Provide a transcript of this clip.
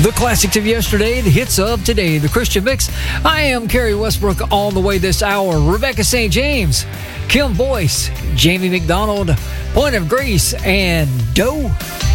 The classics of yesterday, the hits of today, the Christian Mix. I am Kerry Westbrook on the way this hour. Rebecca St. James, Kim Boyce, Jamie McDonald, Point of Grace, and Doe.